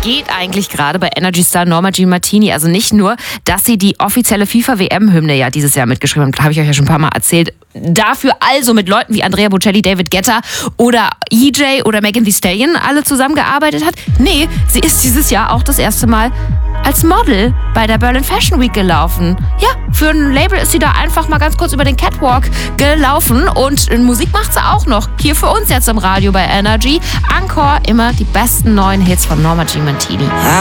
geht eigentlich gerade bei Energy Star Norma Jean Martini? Also nicht nur, dass sie die offizielle FIFA-WM-Hymne ja dieses Jahr mitgeschrieben hat, habe ich euch ja schon ein paar Mal erzählt. Dafür also mit Leuten wie Andrea Bocelli, David Guetta oder EJ oder Megan Thee Stallion alle zusammengearbeitet hat. Nee, sie ist dieses Jahr auch das erste Mal als Model bei der Berlin Fashion Week gelaufen. Ja, für ein Label ist sie da einfach mal ganz kurz über den Catwalk gelaufen und Musik macht sie auch noch. Hier für uns jetzt im Radio bei Energy. Encore, immer die besten neuen Hits von Norma Jean Martini.